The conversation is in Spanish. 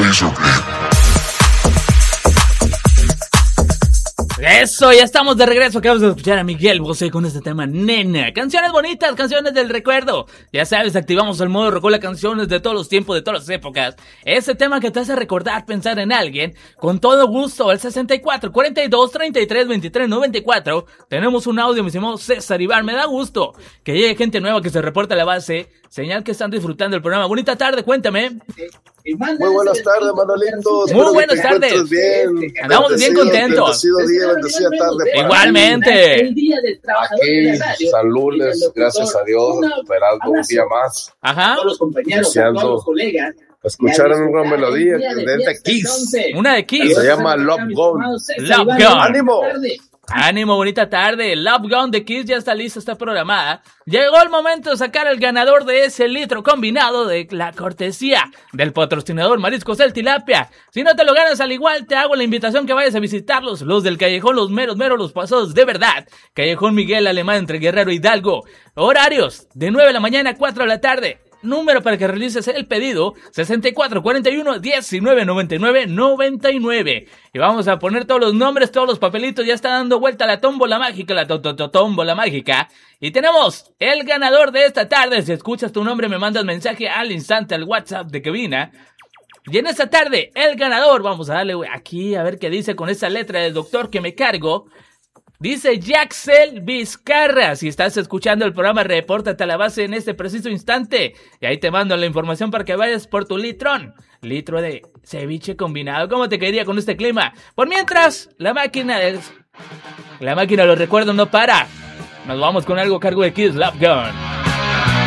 Eso, ya estamos de regreso. Acabamos de escuchar a Miguel Bosé con este tema, Nena. Canciones bonitas, canciones del recuerdo. Ya sabes, activamos el modo Rocola, canciones de todos los tiempos, de todas las épocas. Ese tema que te hace recordar, pensar en alguien. Con todo gusto, al 64 42 33 23 94. Tenemos un audio, mi estimado César Ibar. Me da gusto que llegue gente nueva que se reporta a la base. Señal que están disfrutando el programa. Bonita tarde, cuéntame. Muy buenas tardes, Manolito. Muy buenas tardes. Bien. Andamos bien contentos. Bendecido día, bendecida tarde. Igualmente. Aquí, San Lunes, gracias a Dios, esperando un día más. Ajá. Deseando escuchar una melodía de Kiss. Una de Kiss. Se llama Love Gone. Love Gone. ¡Ánimo! Ánimo, bonita tarde. Love Gone de Kiss ya está lista, está programada. Llegó el momento de sacar al ganador de ese litro combinado de la cortesía del patrocinador Mariscos El Tilapia. Si no te lo ganas, al igual te hago la invitación que vayas a visitarlos, los del Callejón, los meros, los pasados de verdad. Callejón Miguel Alemán entre Guerrero e Hidalgo. Horarios de 9 de la mañana a 4 de la tarde. Número para que realices el pedido, 6441-1999-99. Y vamos a poner todos los nombres, todos los papelitos. Ya está dando vuelta la tómbola mágica, la tómbola mágica. Y tenemos el ganador de esta tarde. Si escuchas tu nombre, me mandas mensaje al instante al WhatsApp de Kevina. Y en esta tarde, el ganador, vamos a darle aquí a ver qué dice con esa letra del doctor que me cargo. Dice Jaxel Vizcarra. Si estás escuchando el programa, repórtate a la base en este preciso instante. Y ahí te mando la información para que vayas por tu litro de ceviche combinado. ¿Cómo te quedaría con este clima? Por mientras, la máquina, lo recuerdo, no para. Nos vamos con algo a cargo de Kiss, Love Gone.